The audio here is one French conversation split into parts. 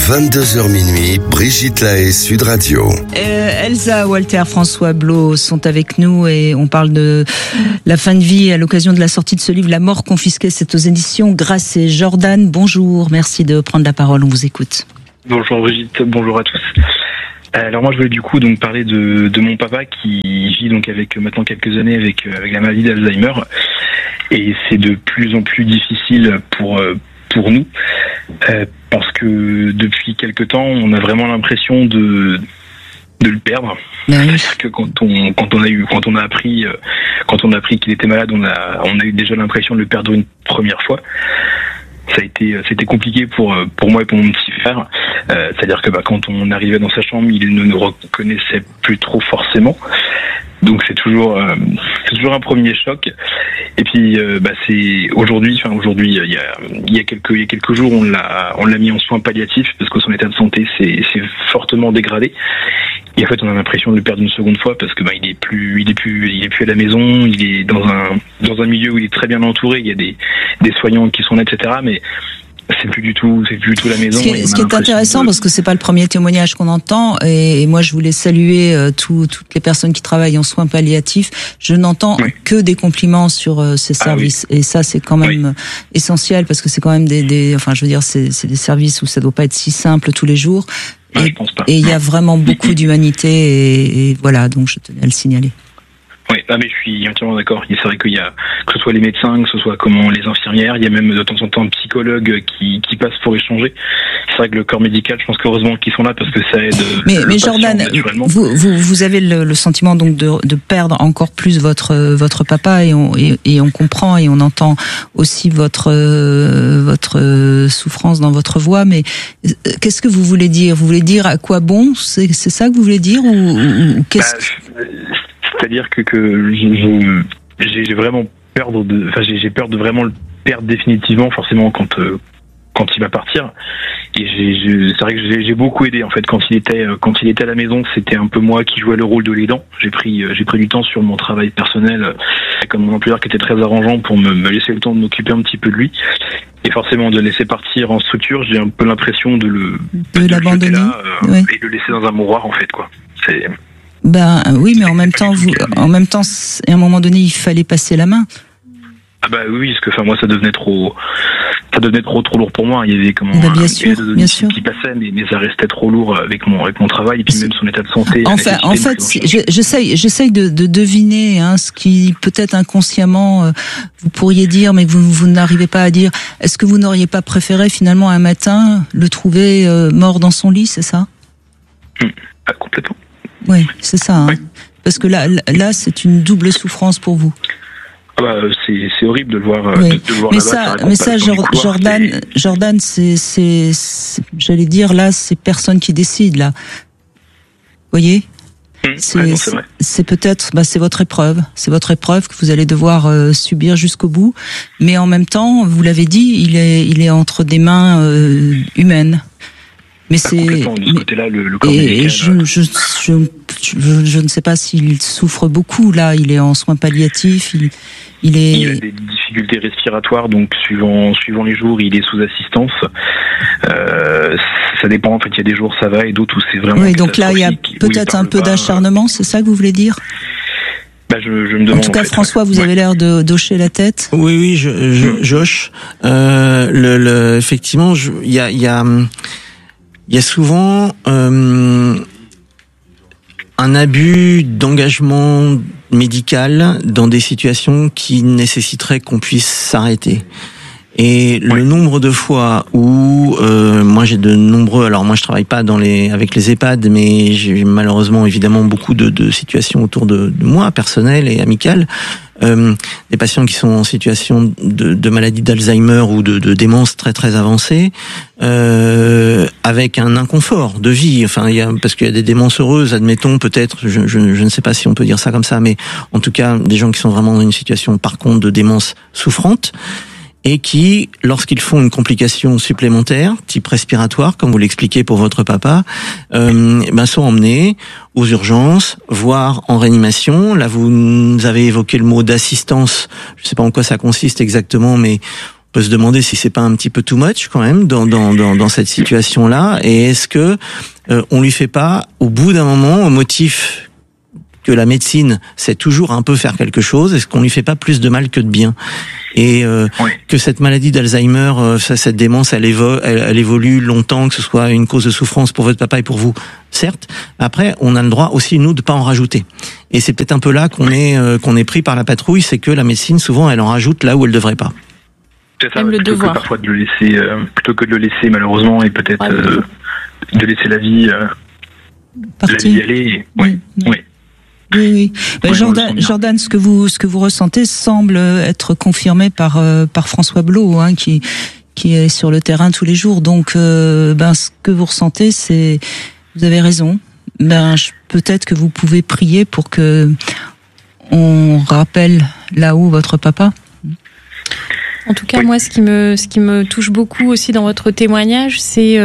22h minuit, Brigitte Lahaie, Sud Radio. Elsa, Walter, François Blot sont avec nous et on parle de la fin de vie à l'occasion de la sortie de ce livre, La mort confisquée. C'est aux éditions Grasset. Jordan, bonjour, merci de prendre la parole, on vous écoute. Bonjour Brigitte, bonjour à tous. Alors moi je voulais du coup donc parler de mon papa qui vit donc avec maintenant quelques années avec la maladie d'Alzheimer et c'est de plus en plus difficile pour nous parce que depuis quelque temps on a vraiment l'impression de le perdre. C'est-à-dire que quand on a appris qu'il était malade, on a eu déjà l'impression de le perdre une première fois. C'était compliqué pour moi et pour mon petit frère. C'est-à-dire que quand on arrivait dans sa chambre, il ne nous reconnaissait plus trop forcément. Donc c'est toujours un premier choc. Et puis c'est aujourd'hui il y a quelques jours on l'a mis en soins palliatifs parce que son état de santé s'est fortement dégradé. Et en fait on a l'impression de le perdre une seconde fois parce que il est plus à la maison, il est dans un milieu où il est très bien entouré, il y a des soignants qui sont là, etc. Mais c'est plus du tout la maison. Ce qui est intéressant, parce que c'est pas le premier témoignage qu'on entend, et moi je voulais saluer toutes les personnes qui travaillent en soins palliatifs. Je n'entends que des compliments sur ces services, et ça c'est quand même essentiel parce que c'est quand même c'est des services où ça doit pas être si simple tous les jours. Je pense pas. Et il y a vraiment beaucoup d'humanité, et voilà, donc je tenais à le signaler. Oui, mais je suis entièrement d'accord. C'est vrai qu'il y a, que ce soit les médecins, que ce soit les infirmières, il y a même de temps en temps un psychologue qui passe pour échanger. C'est vrai que le corps médical, je pense qu'heureusement qu'ils sont là parce que ça aide. Mais Jordan, vous avez le sentiment donc de perdre encore plus votre papa et on comprend et on entend aussi votre souffrance dans votre voix. Mais qu'est-ce que vous voulez dire? Vous voulez dire à quoi bon? C'est ça que vous voulez dire ou qu'est-ce C'est-à-dire que j'ai vraiment peur j'ai peur de vraiment le perdre définitivement, forcément quand il va partir. Et c'est vrai que j'ai beaucoup aidé en fait quand il était à la maison. C'était un peu moi qui jouais le rôle de l'aidant. J'ai pris du temps sur mon travail personnel, comme mon employeur qui était très arrangeant pour me laisser le temps de m'occuper un petit peu de lui. Et forcément de le laisser partir en structure, j'ai un peu l'impression de l'abandonner là, et de le laisser dans un mouroir en fait quoi. C'est oui, mais en même temps, à un moment donné, il fallait passer la main. Oui, parce que moi, ça devenait trop lourd pour moi. Il y avait bien sûr. qui passait, mais ça restait trop lourd avec mon travail et puis même son état de santé. En fait, j'essaye de deviner ce qui peut-être inconsciemment vous pourriez dire, mais que vous n'arrivez pas à dire. Est-ce que vous n'auriez pas préféré finalement un matin le trouver mort dans son lit, c'est ça? Complètement. Oui, c'est ça. Parce que là, c'est une double souffrance pour vous. C'est horrible de le voir. Oui. De le voir mais ça, Jordan, c'est, j'allais dire là, c'est personne qui décide là. Vous voyez? C'est vrai. C'est peut-être, c'est votre épreuve. C'est votre épreuve que vous allez devoir subir jusqu'au bout. Mais en même temps, vous l'avez dit, il est entre des mains humaines. Mais c'est de ce côté-là, le corps médical. Je ne sais pas s'il souffre beaucoup là. Il est en soins palliatifs. Il a des difficultés respiratoires, donc suivant les jours, il est sous assistance. Ça dépend. En fait, il y a des jours ça va et d'autres où c'est vraiment. Oui, donc là il y a peut-être un peu d'acharnement. C'est ça que vous voulez dire? Je me demande. En tout cas, François, vous avez l'air d'hocher la tête. Oui, j'hoche. Effectivement, il y a souvent un abus d'engagement médical dans des situations qui nécessiteraient qu'on puisse s'arrêter. Et le nombre de fois où moi j'ai de nombreux, alors moi je travaille pas avec les EHPAD, mais j'ai malheureusement évidemment beaucoup de situations autour de moi, personnelles et amicales, des patients qui sont en situation de maladie d'Alzheimer ou de démence très très avancée, avec un inconfort de vie. Enfin, parce qu'il y a des démences heureuses, admettons peut-être, je ne sais pas si on peut dire ça comme ça, mais en tout cas des gens qui sont vraiment dans une situation par contre de démence souffrante. Et qui, lorsqu'ils font une complication supplémentaire, type respiratoire, comme vous l'expliquez pour votre papa, sont emmenés aux urgences, voire en réanimation. Là, vous avez évoqué le mot d'assistance. Je ne sais pas en quoi ça consiste exactement, mais peut se demander si c'est pas un petit peu too much quand même dans cette situation-là. Et est-ce que on lui fait pas, au bout d'un moment, au motif que la médecine sait toujours un peu faire quelque chose, est-ce qu'on lui fait pas plus de mal que de bien? Et que cette maladie d'Alzheimer, cette démence, elle évolue longtemps, que ce soit une cause de souffrance pour votre papa et pour vous, certes. Après, on a le droit aussi, nous, de pas en rajouter. Et c'est peut-être un peu là qu'on est pris par la patrouille, c'est que la médecine, souvent, elle en rajoute là où elle devrait pas. C'est ça, plutôt que parfois de le laisser, plutôt que de le laisser malheureusement, et peut-être de laisser la vie aller. Oui. Oui. Jordan, ce que vous ressentez semble être confirmé par François Blot, qui est sur le terrain tous les jours. Donc, ce que vous ressentez, c'est, vous avez raison. Peut-être que vous pouvez prier pour que on rappelle là-haut votre papa. En tout cas, moi, ce qui me touche beaucoup aussi dans votre témoignage, c'est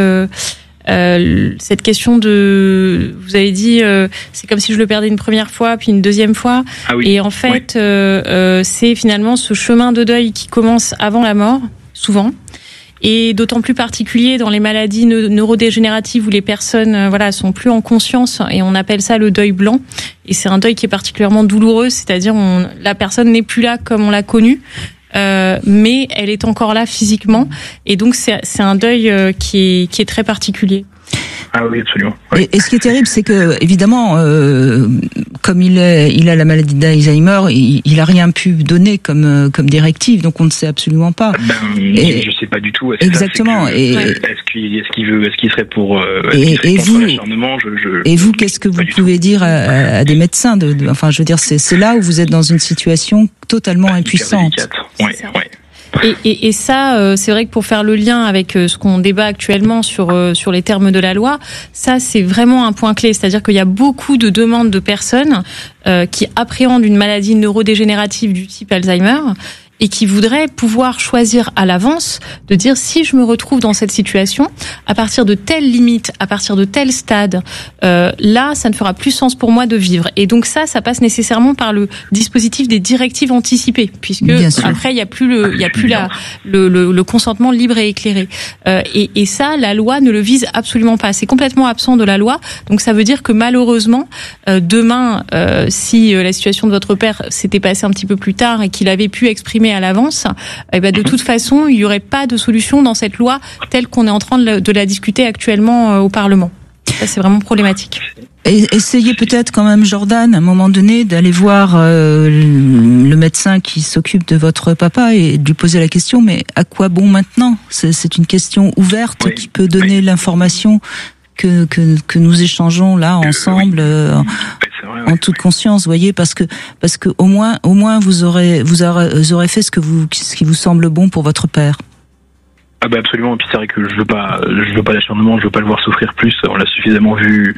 cette question de, vous avez dit, c'est comme si je le perdais une première fois, puis une deuxième fois. Ah oui. Et en fait, c'est finalement ce chemin de deuil qui commence avant la mort, souvent. Et d'autant plus particulier dans les maladies neurodégénératives où les personnes sont plus en conscience, et on appelle ça le deuil blanc. Et c'est un deuil qui est particulièrement douloureux, c'est-à-dire la personne n'est plus là comme on l'a connue. Mais elle est encore là physiquement, et donc c'est un deuil qui est très particulier. Ah oui, absolument. Oui. Et ce qui est terrible, c'est que évidemment, comme il a la maladie d'Alzheimer, il a rien pu donner comme directive, donc on ne sait absolument pas. Je sais pas du tout. Exactement. Est-ce qu'il serait pour l'acharnement? Et vous, qu'est-ce que vous pouvez dire à des médecins enfin, je veux dire, c'est là où vous êtes dans une situation totalement impuissante. Oui. Et ça, c'est vrai que pour faire le lien avec ce qu'on débat actuellement sur les termes de la loi, ça c'est vraiment un point clé. C'est-à-dire qu'il y a beaucoup de demandes de personnes qui appréhendent une maladie neurodégénérative du type Alzheimer et qui voudraient pouvoir choisir à l'avance de dire, si je me retrouve dans cette situation, à partir de telle limite, à partir de tel stade, là, ça ne fera plus sens pour moi de vivre. Et donc ça passe nécessairement par le dispositif des directives anticipées, puisque après il y a plus le consentement libre et éclairé. Et ça, la loi ne le vise absolument pas. C'est complètement absent de la loi. Donc ça veut dire que malheureusement, demain, si la situation de votre père s'était passée un petit peu plus tard et qu'il avait pu exprimer à l'avance, de toute façon, il n'y aurait pas de solution dans cette loi telle qu'on est en train de la discuter actuellement au Parlement. Ça, c'est vraiment problématique. Et essayez peut-être quand même, Jordan, à un moment donné, d'aller voir le médecin qui s'occupe de votre papa et de lui poser la question, mais à quoi bon maintenant? C'est une question ouverte qui peut donner l'information que nous échangeons là ensemble en toute conscience, voyez, parce que au moins vous aurez fait ce qui vous semble bon pour votre père. Ah bah absolument, et puis c'est vrai que je veux pas l'acharnement, je veux pas le voir souffrir plus, on l'a suffisamment vu.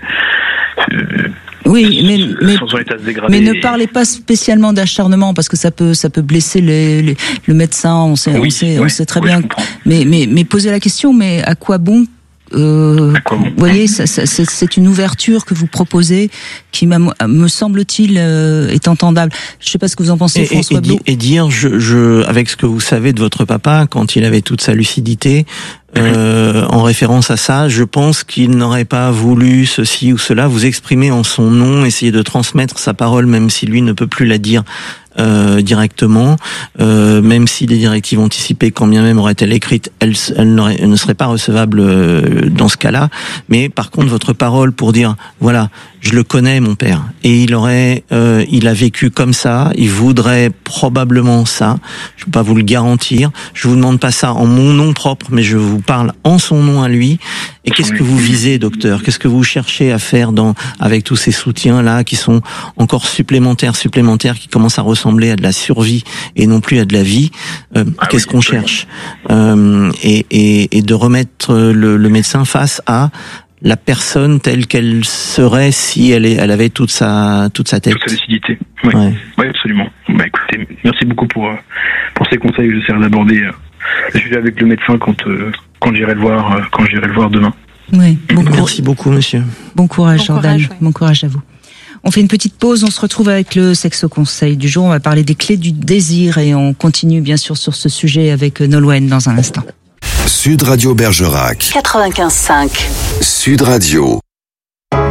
Oui, mais ne parlez pas spécialement d'acharnement, parce que ça peut blesser le médecin, on sait très bien. Mais posez la question, mais à quoi bon? Vous voyez, c'est une ouverture que vous proposez qui, me semble-t-il, est entendable. Je ne sais pas ce que vous en pensez, François Blot. Et dire, avec ce que vous savez de votre papa, quand il avait toute sa lucidité, en référence à ça, je pense qu'il n'aurait pas voulu ceci ou cela, vous exprimer en son nom, essayer de transmettre sa parole, même si lui ne peut plus la dire directement, même si les directives anticipées, quand bien même auraient-elles écrites, elles ne seraient pas recevables dans ce cas-là. Mais par contre, votre parole pour dire, voilà, je le connais, mon père, et il a vécu comme ça, il voudrait probablement ça. Je peux pas vous le garantir. Je vous demande pas ça en mon nom propre, mais je vous parle en son nom à lui. Et qu'est-ce que vous visez, docteur? Qu'est-ce que vous cherchez à faire avec tous ces soutiens-là qui sont encore supplémentaires, qui commencent à ressembler à de la survie et non plus à de la vie? Qu'est-ce qu'on cherche? Et de remettre le médecin face à la personne telle qu'elle serait si elle avait toute sa tête. Toute sa lucidité. Oui, absolument. Bah écoutez, merci beaucoup pour ces conseils. J'essaierai d'aborder le sujet avec le médecin quand j'irai le voir demain. Oui. Merci beaucoup, monsieur. Bon courage, Jordan. Bon courage à vous. On fait une petite pause, on se retrouve avec le Sexo Conseil du jour. On va parler des clés du désir et on continue bien sûr sur ce sujet avec Nolwenn dans un instant. Sud Radio Bergerac 95.5 Sud Radio.